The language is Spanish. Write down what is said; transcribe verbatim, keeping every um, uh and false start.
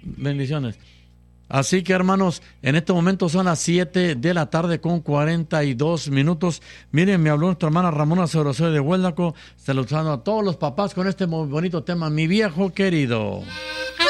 Bendiciones. Así que, hermanos, en este momento son las siete de la tarde con cuarenta y dos minutos. Miren, me habló nuestra hermana Ramona Sorosoy de Hueldaco, saludando a todos los papás con este muy bonito tema, Mi Viejo Querido.